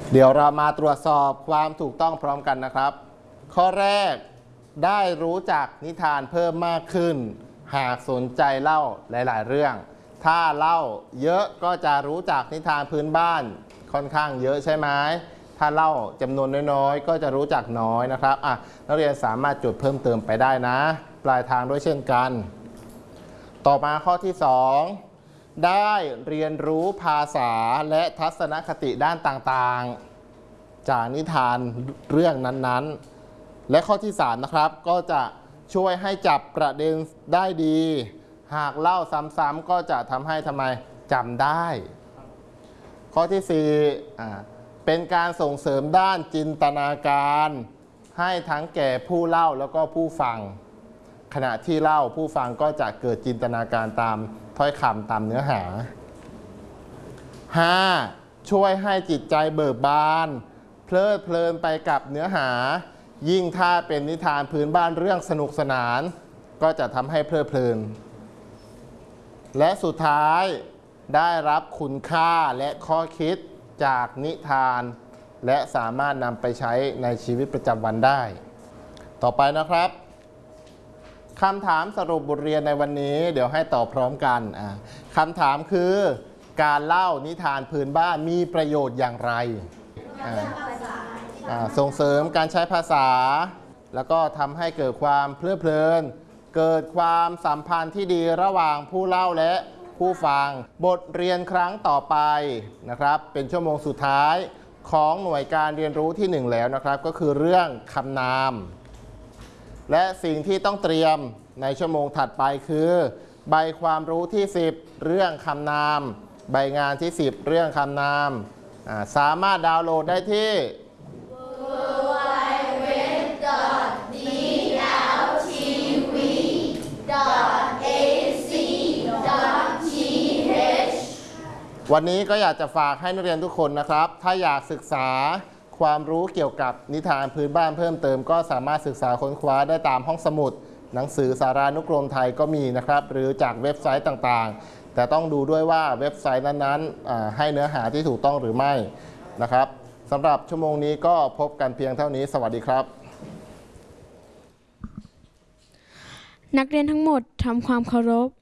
เดี๋ยวเรามาตรวจสอบความถูกต้องพร้อมกันนะครับข้อแรกได้รู้จักนิทานเพิ่มมากขึ้นหากสนใจเล่าหลายๆเรื่องถ้าเล่าเยอะก็จะรู้จักนิทานพื้นบ้านค่อนข้างเยอะใช่ไหมถ้าเล่าจำนวนน้อยๆก็จะรู้จักน้อยนะครับนักเรียนสามารถจดเพิ่มเติมไปได้นะปลายทางด้วยเช่นกันต่อมาข้อที่2ได้เรียนรู้ภาษาและทัศนคติด้านต่างๆจากนิทานเรื่องนั้นๆและข้อที่3นะครับก็จะช่วยให้จับประเด็นได้ดีหากเล่าซ้ำๆก็จะทำให้จำได้ข้อที่4เป็นการส่งเสริมด้านจินตนาการให้ทั้งแก่ผู้เล่าแล้วก็ผู้ฟังขณะที่เล่าผู้ฟังก็จะเกิดจินตนาการตามถ้อยคำตามเนื้อหา 5. ช่วยให้จิตใจเบิกบานเพลิดเพลินไปกับเนื้อหายิ่งถ้าเป็นนิทานพื้นบ้านเรื่องสนุกสนานก็จะทำให้เพลิดเพลินและสุดท้ายได้รับคุณค่าและข้อคิดจากนิทานและสามารถนำไปใช้ในชีวิตประจำวันได้ต่อไปนะครับคำถามสรุปบทเรียนในวันนี้เดี๋ยวให้ตอบพร้อมกันคำถามคือการเล่านิทานพื้นบ้านมีประโยชน์อย่างไรส่งเสริมการใช้ภาษาแล้วก็ทำให้เกิดความเพลิดเพลินเกิดความสัมพันธ์ที่ดีระหว่างผู้เล่าและผู้ฟังบทเรียนครั้งต่อไปนะครับเป็นชั่วโมงสุดท้ายของหน่วยการเรียนรู้ที่1แล้วนะครับก็คือเรื่องคำนามและสิ่งที่ต้องเตรียมในชั่วโมงถัดไปคือใบความรู้ที่10เรื่องคำนามใบงานที่10เรื่องคำนามสามารถดาวน์โหลดได้ที่ วันนี้ก็อยากจะฝากให้นักเรียนทุกคนนะครับถ้าอยากศึกษาความรู้เกี่ยวกับนิทานพื้นบ้านเพิ่มเติมก็สามารถศึกษาค้นคว้าได้ตามห้องสมุดหนังสือสารานุกรมไทยก็มีนะครับหรือจากเว็บไซต์ต่างๆแต่ต้องดูด้วยว่าเว็บไซต์นั้นๆให้เนื้อหาที่ถูกต้องหรือไม่นะครับสำหรับชั่วโมงนี้ก็พบกันเพียงเท่านี้สวัสดีครับนักเรียนทั้งหมดทำความเคารพ